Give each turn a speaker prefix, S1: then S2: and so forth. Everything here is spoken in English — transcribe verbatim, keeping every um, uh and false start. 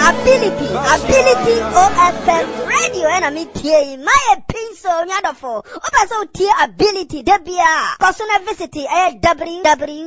S1: ability, ability O F M radio and a media. My pencil, yadafo. Opa so tea ability, debia. Cosona visit, w w w